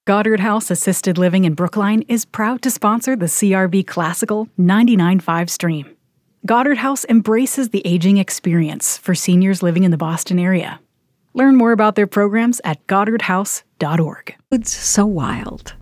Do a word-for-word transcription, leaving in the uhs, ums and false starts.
Goddard House Assisted Living in Brookline is proud to sponsor the C R B Classical ninety-nine point five stream. Goddard House embraces the aging experience for seniors living in the Boston area. Learn more about their programs at goddard house dot org. It's so wild.